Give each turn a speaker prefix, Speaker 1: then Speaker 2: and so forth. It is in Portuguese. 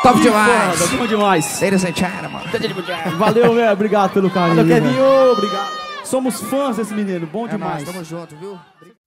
Speaker 1: Top demais.
Speaker 2: Foda, bom demais.
Speaker 1: Ladies and gentlemen.
Speaker 2: Valeu, velho. Obrigado pelo carinho.
Speaker 3: Valeu, Kevin.
Speaker 2: Obrigado. Somos fãs desse menino. Bom
Speaker 1: É
Speaker 2: demais.
Speaker 1: nóis, tamo junto, viu?